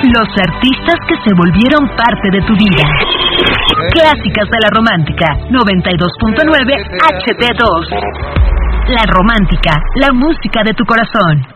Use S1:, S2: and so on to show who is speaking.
S1: Los artistas que se volvieron parte de tu vida. Clásicas de la Romántica, 92.9 HD2. La Romántica, la música de tu corazón.